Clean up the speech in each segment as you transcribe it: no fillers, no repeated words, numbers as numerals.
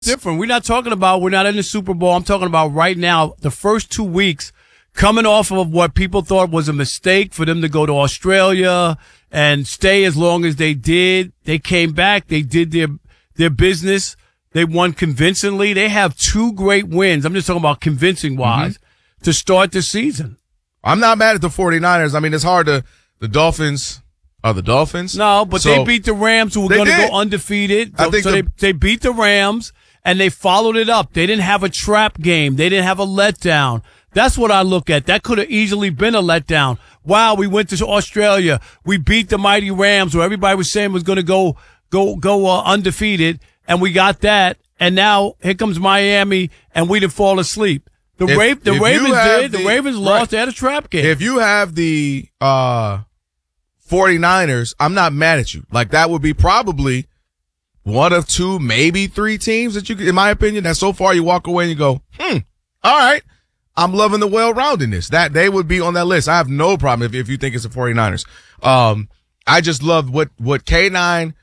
different. We're not in the Super Bowl. I'm talking about right now, the first 2 weeks, coming off of what people thought was a mistake for them to go to Australia and stay as long as they did. They came back. They did their business. They won convincingly. They have 2 great wins. I'm just talking about convincing wise to start the season. I'm not mad at the 49ers. I mean, it's hard to, the Dolphins are the Dolphins. No, but they beat the Rams, who were going to go undefeated. They beat the Rams and they followed it up. They didn't have a trap game. They didn't have a letdown. That's what I look at. That could have easily been a letdown. Wow, we went to Australia. We beat the mighty Rams, where everybody was saying was going to go undefeated, and we got that. And now here comes Miami, and we didn't fall asleep. The Ravens did. The Ravens lost. They had a trap game. If you have the 49ers, I'm not mad at you. Like, that would be probably one of 2, maybe 3 teams that you could, in my opinion, that so far you walk away and you go, all right. I'm loving the well-roundedness. That they would be on that list. I have no problem if you think it's the 49ers. I just love what K9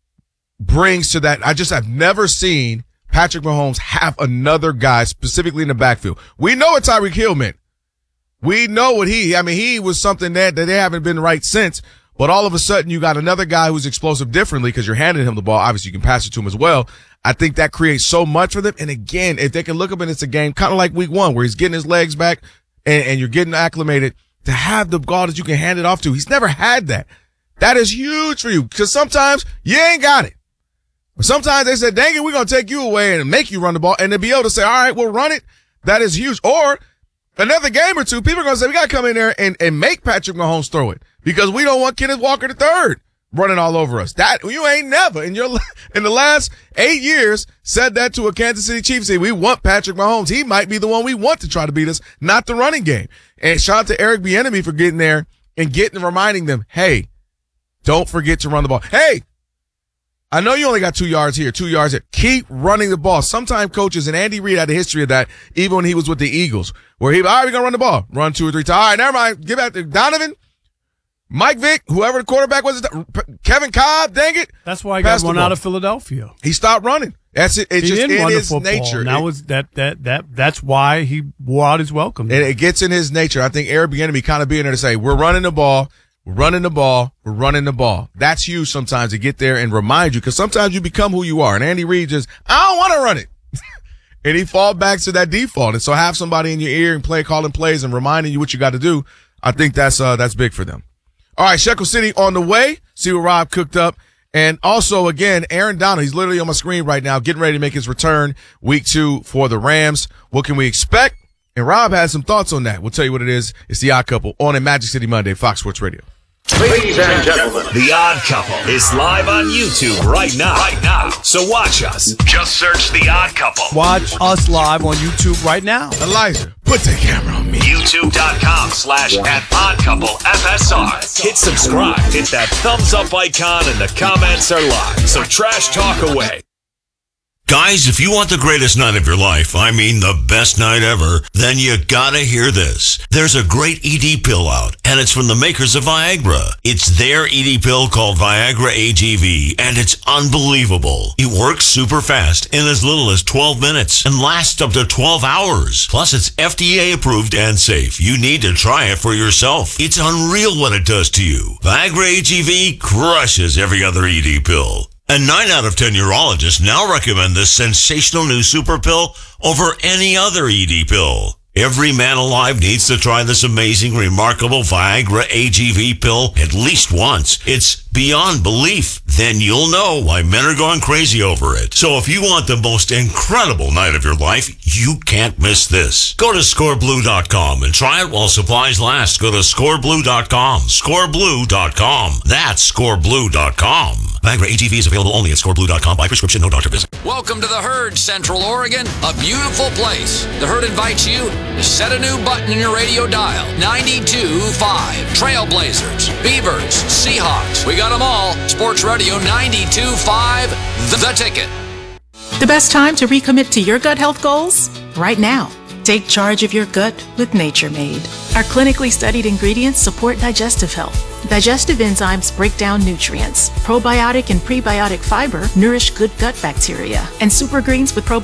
brings to that. I've never seen Patrick Mahomes have another guy specifically in the backfield. We know what Tyreek Hill meant. We know what he was something that they haven't been right since. But all of a sudden you got another guy who's explosive differently because you're handing him the ball. Obviously you can pass it to him as well. I think that creates so much for them. And again, if they can look up and it's a game kind of like week 1 where he's getting his legs back and you're getting acclimated to have the ball that you can hand it off to. He's never had that. That is huge for you because sometimes you ain't got it. But sometimes they say, dang it, we're going to take you away and make you run the ball. And to be able to say, all right, we'll run it. That is huge. Or another game or two, people are going to say, we got to come in there and make Patrick Mahomes throw it because we don't want Kenneth Walker III running all over us. That you ain't never in the last 8 years said that to a Kansas City Chiefs team. We want Patrick Mahomes. He might be the one we want to try to beat us, not the running game. And shout out to Eric Bieniemy for getting there and reminding them, hey, don't forget to run the ball. Hey, I know you only got 2 yards here, 2 yards there. Keep running the ball. Sometimes coaches, and Andy Reid had a history of that, even when he was with the Eagles, where all right, we're going to run the ball. Run 2 or 3 times. All right, never mind. Give out to Donovan. Mike Vick, whoever the quarterback was, Kevin Cobb, dang it. That's why he got run out of Philadelphia. He stopped running. That's it. It's just in his nature. That's why he wore out his welcome. And it gets in his nature. I think Eric Bieniemy kind of being there to say, we're running the ball. We're running the ball. We're running the ball. That's huge sometimes to get there and remind you, because sometimes you become who you are. And Andy Reid just, I don't want to run it. And he fall back to that default. And so have somebody in your ear and calling plays and reminding you what you got to do. I think that's big for them. All right, Shekel City on the way. See what Rob cooked up. And also, again, Aaron Donald, he's literally on my screen right now, getting ready to make his return week 2 for the Rams. What can we expect? And Rob has some thoughts on that. We'll tell you what it is. It's The Odd Couple on a Magic City Monday, Fox Sports Radio. Ladies and gentlemen, The Odd Couple is live on YouTube right now. So watch us. Just search The Odd Couple. Watch us live on YouTube right now. Elijah, put the camera on me. YouTube.com/@oddcouplefsr. Hit subscribe. Hit that thumbs up icon and the comments are live. So trash talk away. Guys, if you want the greatest night of your life, I mean the best night ever, then you gotta hear this. There's a great ED pill out, and it's from the makers of Viagra. It's their ED pill called Viagra AGV, and it's unbelievable. It works super fast in as little as 12 minutes and lasts up to 12 hours. Plus, it's FDA approved and safe. You need to try it for yourself. It's unreal what it does to you. Viagra AGV crushes every other ED pill. And 9 out of 10 urologists now recommend this sensational new super pill over any other ED pill. Every man alive needs to try this amazing, remarkable Viagra AGV pill at least once. It's beyond belief. Then you'll know why men are going crazy over it. So if you want the most incredible night of your life, you can't miss this. Go to scoreblue.com and try it while supplies last. Go to scoreblue.com. Scoreblue.com. That's scoreblue.com. Viagra AGV is available only at scoreblue.com by prescription, no doctor visit. Welcome to The Herd, Central Oregon, a beautiful place. The Herd invites you to set a new button in your radio dial. 92.5. Trailblazers, Beavers, Seahawks. We got them all. Sports Radio 92.5, The Ticket. The best time to recommit to your gut health goals? Right now. Take charge of your gut with Nature Made. Our clinically studied ingredients support digestive health, Digestive enzymes break down nutrients. Probiotic and prebiotic fiber nourish good gut bacteria. And Super Greens with probiotic